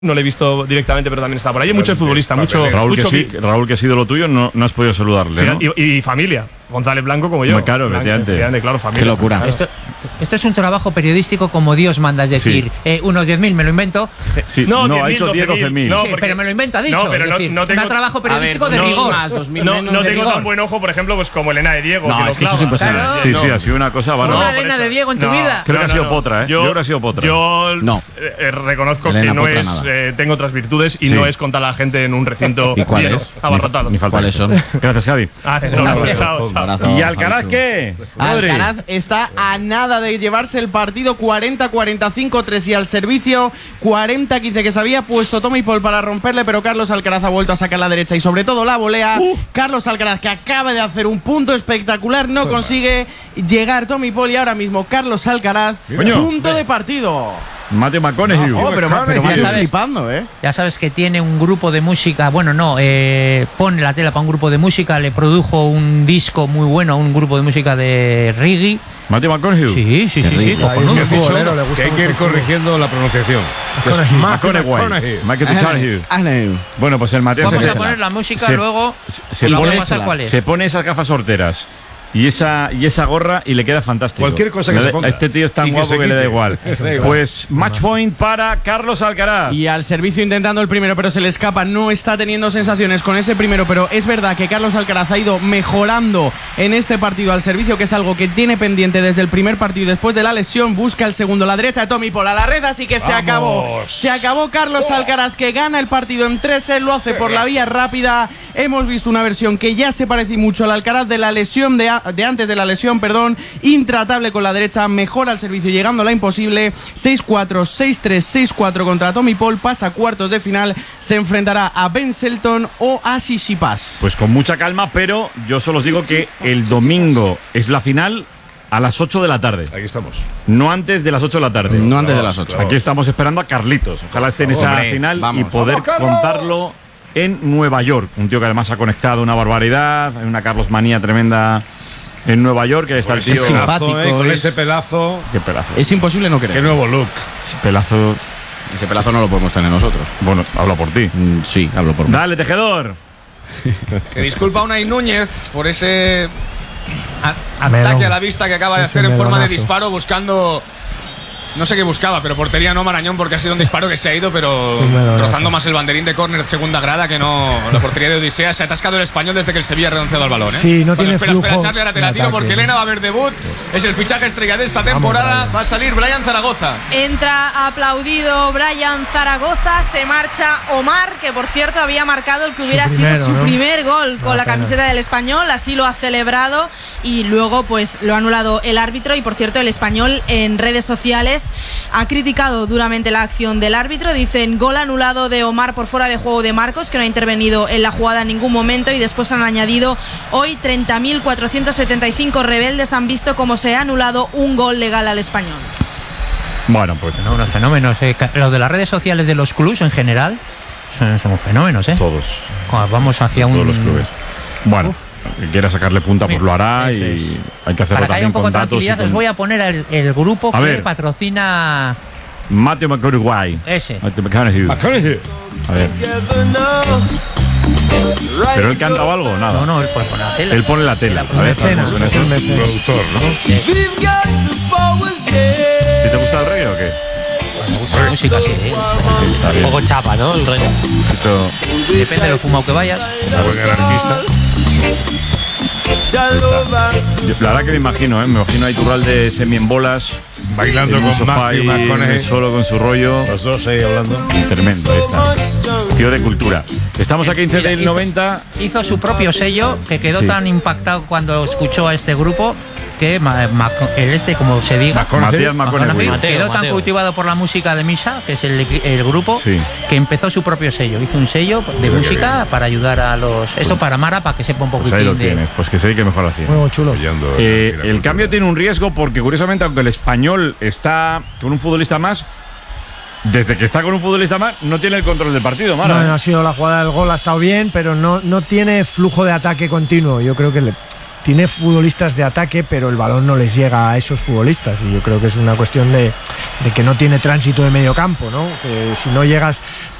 No le he visto directamente, pero también está por ahí. Hay mucho futbolista, mucho. Raúl, que ha sido lo tuyo, no has podido saludarle, ¿no? Y familia. González Blanco como yo. Claro, efectivamente. Claro, familia. Qué locura. Claro. Esto es un trabajo periodístico como Dios manda, es decir, unos 10.000 me lo invento. Sí, no, ha dicho 10, 12.000. No, pero me lo invento, ha dicho. No, pero no tengo. Un trabajo periodístico de rigor. No tengo tan buen ojo, por ejemplo, pues como Elena de Diego. No, es que eso es imposible. Claro. Sí, ha sido una cosa. ¿Una Elena de Diego en tu vida? Creo que ha sido Potra, ¿eh? Yo creo que ha sido Potra. Yo reconozco Elena que no Potra es. Tengo otras virtudes y no es contar a la gente en un recinto lleno, abarrotado. ¿Cuáles son? Gracias, Javi. Chao. ¿Y Alcaraz qué? Alcaraz está a nada de llevarse el partido 40-45-3 y al servicio 40-15 que se había puesto Tommy Paul para romperle, pero Carlos Alcaraz ha vuelto a sacar la derecha y sobre todo la volea. Carlos Alcaraz, que acaba de hacer un punto espectacular, no consigue llegar Tommy Paul y ahora mismo Carlos Alcaraz, punto de partido. Matthew McConaughey. Pero ya sabes, flipando, Ya sabes que tiene un grupo de música, pone la tela para un grupo de música, le produjo un disco muy bueno a un grupo de música de reggae. Matthew McConaughey. Sí. Que hay que ir corrigiendo la pronunciación. McConaughey. Bueno, pues el Mateo vamos a poner la música luego. Se pone esas gafas horteras y esa gorra y le queda fantástico. Cualquier cosa que se ponga. Este tío es tan guapo que le da igual. Pues match point para Carlos Alcaraz. Y al servicio intentando el primero, pero se le escapa. No está teniendo sensaciones con ese primero, pero es verdad que Carlos Alcaraz ha ido mejorando en este partido al servicio, que es algo que tiene pendiente desde el primer partido y después de la lesión. Busca el segundo, la derecha de Tommy Paul a la red, así que se acabó. Se acabó Carlos Alcaraz, que gana el partido en 3-6, lo hace por la vía rápida. Hemos visto una versión que ya se parece mucho al Alcaraz de la lesión de antes de la lesión, intratable con la derecha, mejora el servicio llegando a la imposible. 6-4, 6-3, 6-4 contra Tommy Paul, pasa a cuartos de final, se enfrentará a Ben Shelton o a Tsitsipas. Pues con mucha calma, pero yo solo os digo que el domingo es la final a las 8 de la tarde. Aquí estamos. No antes de las 8 de la tarde. No antes de las 8. Aquí estamos esperando a Carlitos. Ojalá esté en esa final y poder contarlo en Nueva York. Un tío que además ha conectado una barbaridad. Hay una Carlos manía tremenda en Nueva York, que está el tío simpático, con ese pelazo. Qué pelazo. Es imposible no querer. Qué nuevo look. Ese pelazo no lo podemos tener nosotros. Bueno, hablo por ti. Sí, hablo por mí. Dale, tejedor. Que disculpa a Unai Núñez por ese ataque a la vista que acaba de hacer en forma de disparo, buscando. No sé qué buscaba, pero portería no, Marañón, porque ha sido un disparo que se ha ido, pero rozando más el banderín de córner de segunda grada que no la portería de Odisea. Se ha atascado el español desde que el Sevilla ha renunciado al balón, ¿eh? Sí, no tiene flujo. Espera, Charlie, ahora te la tiro porque Elena va a ver debut. Es el fichaje estrella de esta temporada. Va a salir Brian Zaragoza. Entra aplaudido Brian Zaragoza, se marcha Omar, que por cierto había marcado el que hubiera sido su primer gol con la camiseta del Español, así lo ha celebrado y luego pues lo ha anulado el árbitro. Y por cierto, el Español en redes sociales ha criticado duramente la acción del árbitro. Dicen gol anulado de Omar por fuera de juego de Marcos, que no ha intervenido en la jugada en ningún momento, y después han añadido hoy 30.475 rebeldes han visto cómo se ha anulado un gol legal al Español. Bueno, pues unos fenómenos, Lo de las redes sociales de los clubs en general son fenómenos, Todos. Vamos hacia todos los clubes. Bueno, que quiera sacarle punta pues lo hará y hay que hacerlo para que haya un poco de tranquilidad. Os voy a poner el grupo que patrocina Matthew McConaughey. Ese. Matthew McConaughey. A ver. ¿Pero él canta o algo? Nada. No, él pone la tela. Él pone la tela. A ver, es el productor, ¿no? ¿Te gusta el reggae o qué? Me gusta la música, sí. Un poco chapa, ¿no? El reggae. Depende de lo fumado que vayas. Una buena anarquista. La verdad que me imagino ahí Turralde semi en bolas, bailando con Matthew McConaughey, solo con su rollo. Los dos ahí hablando. Tremendo, ahí está. Tío de cultura. Estamos a 15 del 90. Hizo su propio sello, que quedó tan impactado cuando escuchó a este grupo, que como se diga, Matías McConaughey quedó tan cultivado por la música de Misa, que es el grupo, que empezó su propio sello. Hizo un sello de música para ayudar a los... Eso para Mara, para que sepa un poquitín. Ahí lo tienes, pues que sé que mejor hacía. Muy chulo. El cambio tiene un riesgo porque, curiosamente, aunque el Español está con un futbolista más, desde que está con un futbolista más, no tiene el control del partido, Mara. No ha sido la jugada del gol, ha estado bien, pero no tiene flujo de ataque continuo. Yo creo que tiene futbolistas de ataque, pero el balón no les llega a esos futbolistas, y yo creo que es una cuestión de que no tiene tránsito de medio campo, ¿no? Que si no llegas